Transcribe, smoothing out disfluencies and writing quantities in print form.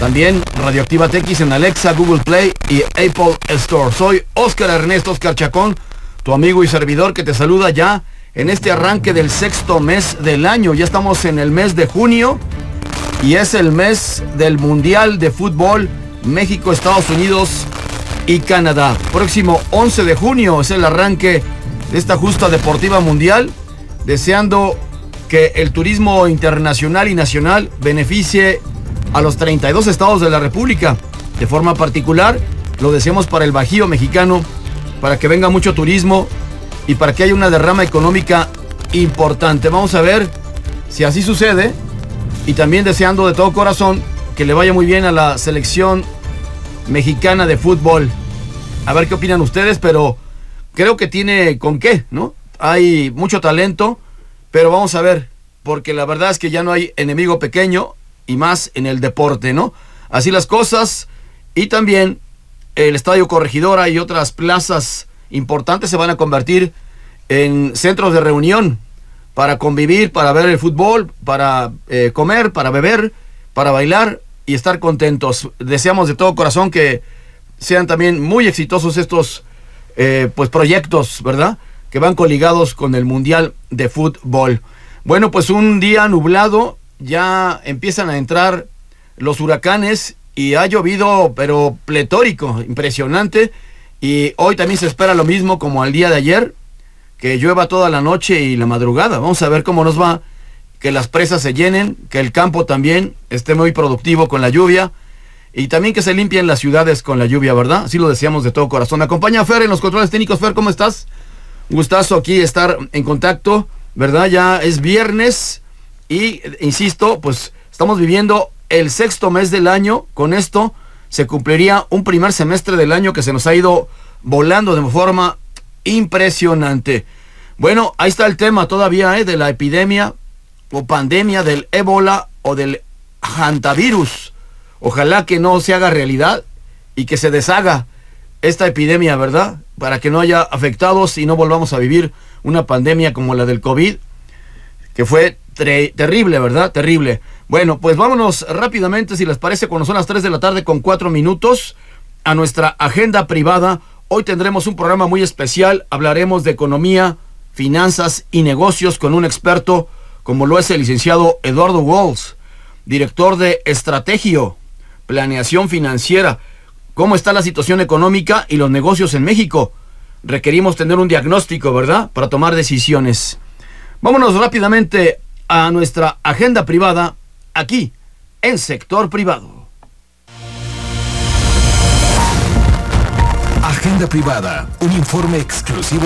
También Radioactiva TX en Alexa, Google Play y Apple Store. Soy Oscar Ernesto Chacón, tu amigo y servidor que te saluda ya en este arranque del sexto mes del año. Ya estamos en el mes de junio y es el mes del Mundial de Fútbol México, Estados Unidos y Canadá. Próximo 11 de junio es el arranque de esta justa deportiva mundial, deseando que el turismo internacional y nacional beneficie a los 32 estados de la República. De forma particular, lo deseamos para el Bajío mexicano, para que venga mucho turismo y para que haya una derrama económica importante. Vamos a ver si así sucede, y también deseando de todo corazón que le vaya muy bien a la selección mexicana de fútbol. A ver qué opinan ustedes, pero creo que tiene con qué, ¿no? Hay mucho talento, pero vamos a ver, porque la verdad es que ya no hay enemigo pequeño, y más en el deporte, ¿no? Así las cosas. Y también el Estadio Corregidora y otras plazas importantes se van a convertir en centros de reunión para convivir, para ver el fútbol, para comer, para beber, para bailar y estar contentos. Deseamos de todo corazón que sean también muy exitosos estos pues proyectos, ¿verdad?, que van coligados con el Mundial de Fútbol. Bueno, pues un día nublado, ya empiezan a entrar los huracanes y ha llovido, pero pletórico, impresionante. Y hoy también se espera lo mismo como al día de ayer, que llueva toda la noche y la madrugada. Vamos a ver cómo nos va, que las presas se llenen, que el campo también esté muy productivo con la lluvia y también que se limpien las ciudades con la lluvia, ¿verdad? Así lo deseamos de todo corazón. Me acompaña Fer en los controles técnicos. Fer, ¿cómo estás? Un gustazo aquí estar en contacto, ¿verdad? Ya es viernes. Y, insisto, pues estamos viviendo el sexto mes del año. Con esto se cumpliría un primer semestre del año que se nos ha ido volando de forma impresionante. Bueno, ahí está el tema todavía, de la epidemia o pandemia del ébola o del hantavirus. Ojalá que no se haga realidad y que se deshaga esta epidemia, ¿verdad? Para que no haya afectados y no volvamos a vivir una pandemia como la del COVID, que fue terrible, ¿verdad? Terrible. Bueno, pues vámonos rápidamente, si les parece, cuando son las 3 de la tarde con 4 minutos, a nuestra agenda privada. Hoy tendremos un programa muy especial. Hablaremos de economía, finanzas y negocios con un experto como lo es el licenciado Eduardo Walls, director de Estrategio, Planeación Financiera. ¿Cómo está la situación económica y los negocios en México? Requerimos tener un diagnóstico, ¿verdad?, para tomar decisiones. Vámonos rápidamente a nuestra agenda privada, aquí, en Sector Privado. Agenda privada, un informe exclusivo